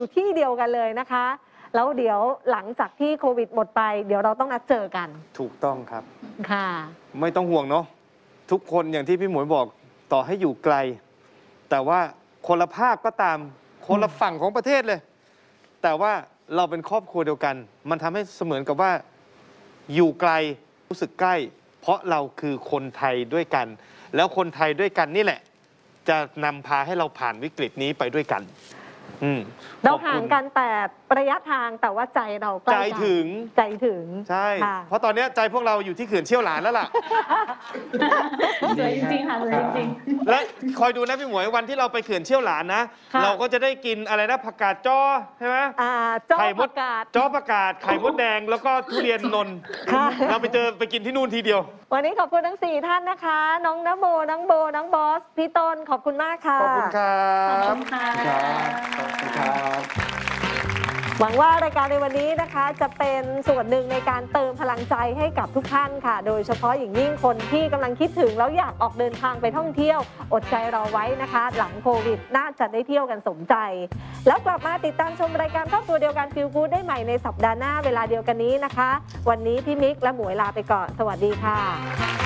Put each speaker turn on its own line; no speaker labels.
อยู่ที่เดียวกันเลยนะคะแล้วเดี๋ยวหลังจากที่โควิดหมดไปเดี๋ยวเราต้องนัดเจอกัน
ถูกต้องครับ
ค่ะ
ไม่ต้องห่วงเนาะทุกคนอย่างที่พี่หมวยบอกต่อให้อยู่ไกล แต่ว่าคนละภาคก็ตามคนละฝั่งของประเทศเลย แต่ว่าเราเป็นครอบครัวเดียวกัน มันทำให้เสมือนกับว่าอยู่ไกลรู้สึกใกล้ เพราะเราคือคนไทยด้วยกัน แล้วคนไทยด้วยกันนี่แหละ จะนำพาให้เราผ่านวิกฤตนี้ไปด้วยกัน
เราห่างกันแต่ระยะทางแต่ว่าใจเราใกล้กัน
ใจถึงใช่เพราะตอนนี้ใจพวกเราอยู่ที่เขื่อนเชี่ยวหลานแล้วล่ะ
สวยจริงๆค่ะสวยจริง
ๆและคอยดูนะพี่หมวยวันที่เราไปเขื่อนเชี่ยวหลานนะเราก็จะได้กินอะไรนะผักกาดจ้อใช่ไหม
จ้อผักกาด
จ้อผักกาดไข่มดแดงแล้วก็ทุเรียนนนท์เราไปกินที่นู่นทีเดียว
วันนี้ขอบคุณทั้ง4ท่านนะคะน้องนโมน้องโบน้องบอสพี่ต้นขอบคุณมากค่ะ
ขอบคุณครับ
ขอบคุณค่ะ
หวังว่ารายการในวันนี้นะคะจะเป็นส่วนหนึ่งในการเติมพลังใจให้กับทุกท่านค่ะโดยเฉพาะอย่างยิ่งคนที่กำลังคิดถึงแล้วอยากออกเดินทางไปท่องเที่ยวอดใจเราไว้นะคะหลังโควิดน่าจะได้เที่ยวกันสมใจแล้วกลับมาติดตามชมรายการครอบครัวเดียวกันฟีลกู๊ดได้ใหม่ในสัปดาห์หน้าเวลาเดียวกันนี้นะคะวันนี้พี่มิกและหมวยลาไปก่อนสวัสดีค่ะ